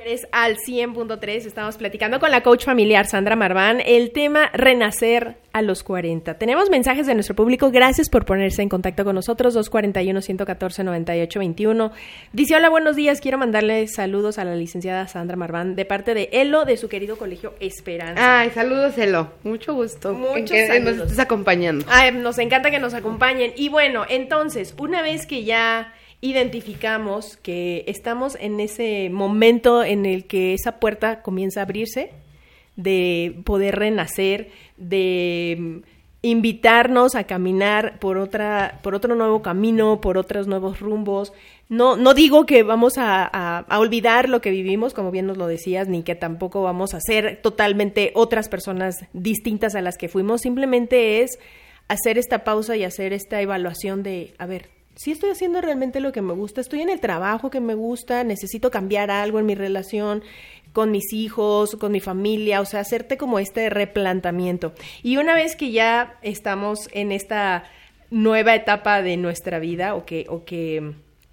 Eres al 100.3, estamos platicando con la coach familiar Sandra Marván, el tema renacer a los 40. Tenemos mensajes de nuestro público, gracias por ponerse en contacto con nosotros, 241-114-9821. Dice, hola, buenos días, quiero mandarle saludos a la licenciada Sandra Marván de parte de Elo, de su querido colegio Esperanza. Ay, saludos Elo, mucho gusto. Muchos saludos. Nos estés acompañando. Ay, nos encanta que nos acompañen. Y bueno, entonces, una vez que ya identificamos que estamos en ese momento en el que esa puerta comienza a abrirse, de poder renacer, de invitarnos a caminar por otro nuevo camino, por otros nuevos rumbos. No digo que vamos a olvidar lo que vivimos, como bien nos lo decías, ni que tampoco vamos a ser totalmente otras personas distintas a las que fuimos. Simplemente es hacer esta pausa y hacer esta evaluación de, a ver, si estoy haciendo realmente lo que me gusta, estoy en el trabajo que me gusta, necesito cambiar algo en mi relación con mis hijos, con mi familia, o sea, hacerte como este replanteamiento. Y una vez que ya estamos en esta nueva etapa de nuestra vida o que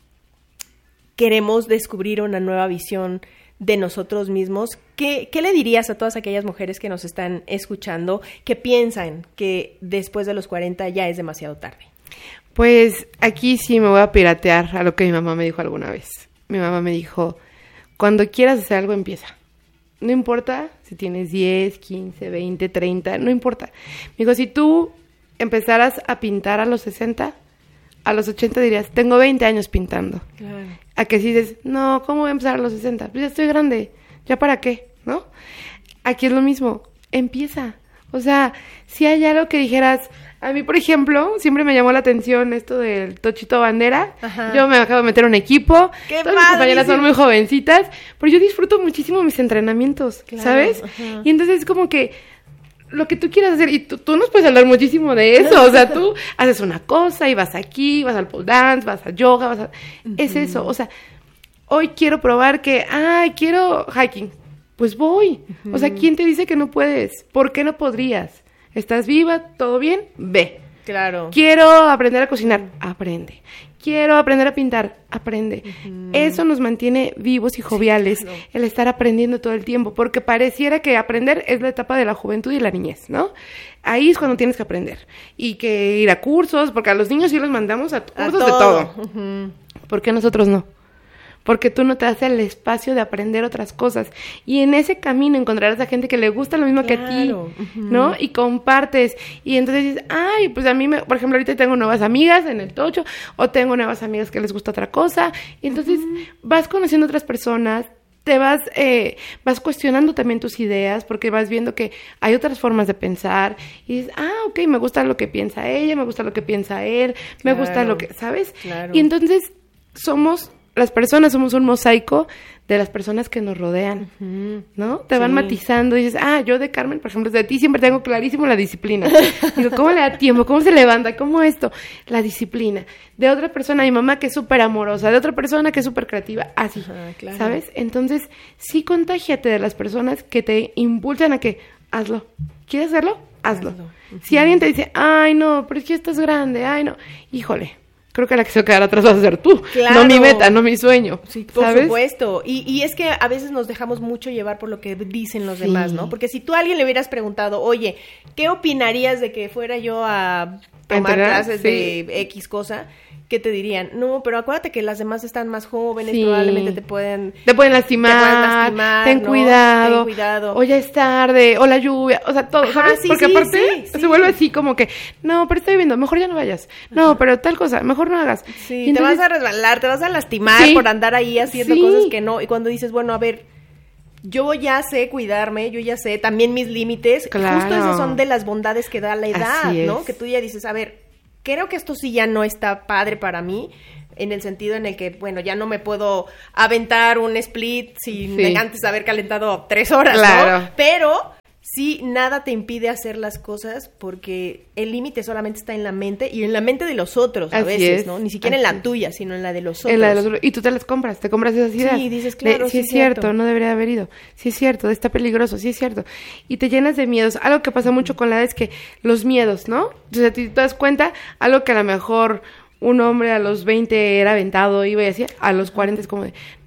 queremos descubrir una nueva visión de nosotros mismos, ¿qué le dirías a todas aquellas mujeres que nos están escuchando que piensan que después de los 40 ya es demasiado tarde? Pues aquí sí me voy a piratear a lo que mi mamá me dijo alguna vez. Mi mamá me dijo, cuando quieras hacer algo, empieza. No importa si tienes 10, 15, 20, 30, no importa. Me dijo, si tú empezaras a pintar a los 60, a los 80 dirías, tengo 20 años pintando. Claro. A que si dices, no, ¿cómo voy a empezar a los 60? Pues ya estoy grande, ¿ya para qué? ¿No? Aquí es lo mismo, empieza. O sea, si hay algo que dijeras, a mí, por ejemplo, siempre me llamó la atención esto del Tochito Bandera. Ajá. Yo me acabo de meter a un equipo. ¡Qué todas mis compañeras son muy jovencitas, pero yo disfruto muchísimo mis entrenamientos, claro, ¿sabes? Ajá. Y entonces es como que lo que tú quieras hacer, y tú nos puedes hablar muchísimo de eso, o sea, tú haces una cosa y vas aquí, vas al pole dance, vas a yoga, vas a... Uh-huh. Es eso, o sea, hoy quiero probar que, quiero hiking, pues voy. Uh-huh. O sea, ¿quién te dice que no puedes? ¿Por qué no podrías? ¿Estás viva? ¿Todo bien? Ve. Claro. Quiero aprender a cocinar. Aprende. Quiero aprender a pintar. Aprende. Uh-huh. Eso nos mantiene vivos y joviales, sí, claro, el estar aprendiendo todo el tiempo, porque pareciera que aprender es la etapa de la juventud y la niñez, ¿no? Ahí es cuando tienes que aprender. Y que ir a cursos, porque a los niños sí los mandamos a cursos de todo. Uh-huh. ¿Por qué nosotros no? Porque tú no te das el espacio de aprender otras cosas. Y en ese camino encontrarás a gente que le gusta lo mismo, claro, que a ti, uh-huh, ¿no? Y compartes. Y entonces dices, pues a mí, por ejemplo, ahorita tengo nuevas amigas en el Tocho, o tengo nuevas amigas que les gusta otra cosa. Y entonces vas conociendo otras personas, te vas cuestionando también tus ideas, porque vas viendo que hay otras formas de pensar. Y dices, ok, me gusta lo que piensa ella, me gusta lo que piensa él, me gusta lo que, ¿sabes? Claro. Y entonces las personas somos un mosaico de las personas que nos rodean, uh-huh, ¿no? Te van matizando y dices, yo de Carmen, por ejemplo, de ti siempre tengo clarísimo la disciplina. Digo, ¿cómo le da tiempo? ¿Cómo se levanta? ¿Cómo esto? La disciplina. De otra persona, mi mamá que es súper amorosa, de otra persona que es súper creativa, así, uh-huh, claro, ¿sabes? Entonces, sí contágiate de las personas que te impulsan a que, hazlo. ¿Quieres hacerlo? Hazlo. Uh-huh. Si alguien te dice, no, pero es que estás grande, no, híjole. Creo que la que se va a quedar atrás vas a ser tú, claro, no mi meta, no mi sueño. Sí, por ¿sabes? Supuesto. Y es que a veces nos dejamos mucho llevar por lo que dicen los demás, ¿no? Porque si tú a alguien le hubieras preguntado, oye, ¿qué opinarías de que fuera yo a tomar clases de X cosa? ¿Qué te dirían? No, pero acuérdate que las demás están más jóvenes, probablemente te pueden lastimar, ten cuidado, o ya es tarde, o la lluvia, o sea, todo, ¿sabes? Porque aparte se vuelve así como que, no, pero está lloviendo, mejor ya no vayas, no, pero tal cosa, mejor no hagas. Sí, entonces, te vas a resbalar, te vas a lastimar por andar ahí haciendo cosas que no, y cuando dices, bueno, a ver, yo ya sé cuidarme, yo ya sé también mis límites, claro, justo esas son de las bondades que da la edad, ¿no? Que tú ya dices, a ver, creo que esto sí ya no está padre para mí, en el sentido en el que, bueno, ya no me puedo aventar un split sin antes haber calentado 3 horas, claro, ¿no? Pero sí, nada te impide hacer las cosas porque el límite solamente está en la mente y en la mente de los otros a veces, ¿no? Ni siquiera en la tuya, sino en la de los otros. En la de los otros. Y tú te compras esas ideas. Sí, dices, claro, sí es cierto, no debería haber ido. Sí es cierto, está peligroso, sí es cierto. Y te llenas de miedos. Algo que pasa mucho con la edad es que los miedos, ¿no? O sea, si te das cuenta, algo que a lo mejor un hombre a los 20 era aventado, iba y así, a los 40 es como de,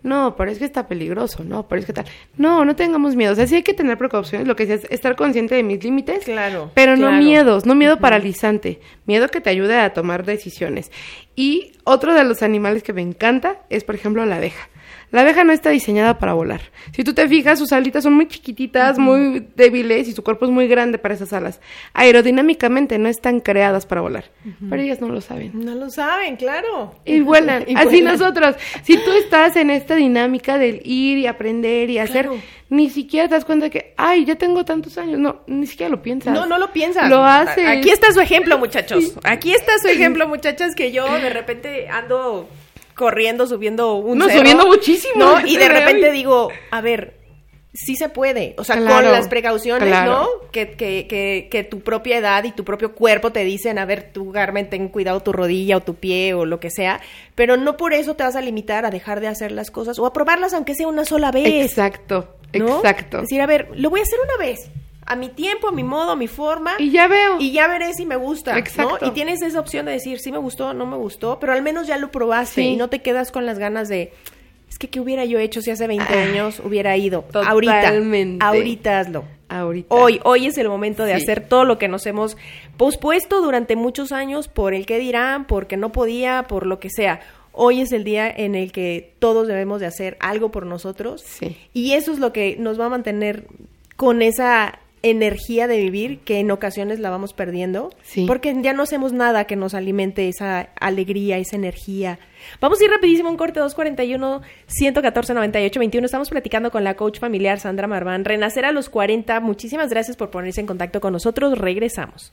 no, pero es que está peligroso, no, pero es que tal. No tengamos miedo. O sea, sí hay que tener precauciones, lo que decías, estar consciente de mis límites. Claro. Pero no miedos, no miedo paralizante. Miedo que te ayude a tomar decisiones. Y otro de los animales que me encanta es, por ejemplo, la abeja. La abeja no está diseñada para volar. Si tú te fijas, sus alitas son muy chiquititas, muy débiles y su cuerpo es muy grande para esas alas. Aerodinámicamente no están creadas para volar. Pero ellas no lo saben. No lo saben, claro. Y vuelan. Así nosotros. Si tú estás en esta dinámica del ir y aprender y hacer, ni siquiera te das cuenta de que, ay, ya tengo tantos años. No, ni siquiera lo piensas. No lo piensas. Lo haces. Aquí está su ejemplo, muchachos. Sí. Aquí está su ejemplo, muchachas, que yo de repente ando corriendo, subiendo un cerro. Subiendo muchísimo. ¿No? Y de repente digo, a ver, sí se puede. O sea, con las precauciones, ¿no? Que tu propia edad y tu propio cuerpo te dicen, a ver, tú, Carmen, ten cuidado tu rodilla o tu pie o lo que sea. Pero no por eso te vas a limitar a dejar de hacer las cosas o a probarlas aunque sea una sola vez. Exacto, ¿no? exacto. Es decir, a ver, lo voy a hacer una vez. A mi tiempo, a mi modo, a mi forma. Y ya veo. Y ya veré si me gusta. Exacto. ¿no? Y tienes esa opción de decir, sí me gustó, no me gustó, pero al menos ya lo probaste y no te quedas con las ganas de, es que ¿qué hubiera yo hecho si hace 20 años hubiera ido? Totalmente. Ahorita hazlo. Ahorita. Hoy es el momento de hacer todo lo que nos hemos pospuesto durante muchos años por el qué dirán, porque no podía, por lo que sea. Hoy es el día en el que todos debemos de hacer algo por nosotros. Sí. Y eso es lo que nos va a mantener con esa energía de vivir que en ocasiones la vamos perdiendo, porque ya no hacemos nada que nos alimente esa alegría, esa energía. Vamos a ir rapidísimo a un corte. 241-114-98-21. Estamos platicando con la coach familiar Sandra Marván. Renacer a los 40. Muchísimas gracias por ponerse en contacto con nosotros. Regresamos.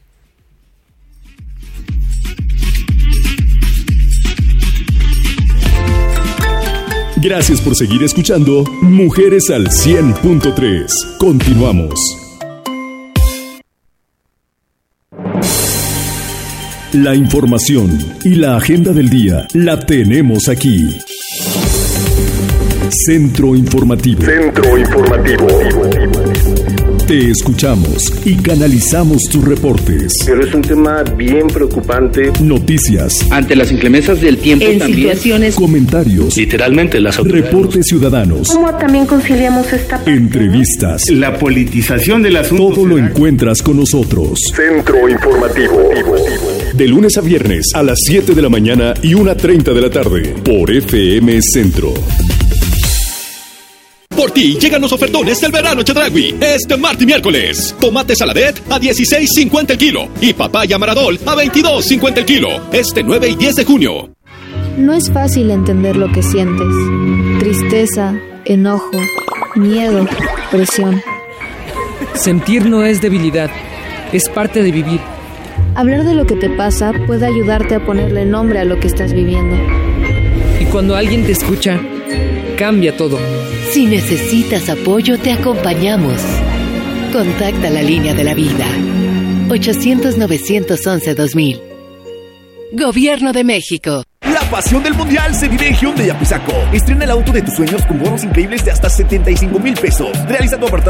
Gracias por seguir escuchando Mujeres al 100.3. Continuamos. La información y la agenda del día la tenemos aquí. Centro Informativo. Centro Informativo. Te escuchamos y canalizamos tus reportes. Pero es un tema bien preocupante. Noticias. Ante las inclemencias del tiempo en también. Situaciones. Comentarios. Literalmente las autoridades. Reportes ciudadanos. ¿Cómo también conciliamos esta parte? Entrevistas. La politización del asunto. Todo lo encuentras con nosotros. Centro Informativo. De lunes a viernes a las 7 de la mañana y 1:30 de la tarde. Por FM Centro. Por ti llegan los ofertones del verano Chedraui. Este martes y miércoles. Tomate saladet a $16.50 el kilo. Y papaya maradol a $22.50 el kilo. Este 9 y 10 de junio. No es fácil entender lo que sientes. Tristeza, enojo, miedo, presión. Sentir no es debilidad. Es parte de vivir. Hablar de lo que te pasa puede ayudarte a ponerle nombre a lo que estás viviendo. Y cuando alguien te escucha, cambia todo. Si necesitas apoyo, te acompañamos. Contacta la línea de la vida. 800-911-2000. Gobierno de México. La pasión del mundial se vive en Hyundai Apizaco. Estrena el auto de tus sueños con bonos increíbles de hasta $75,000. Realiza tu apartado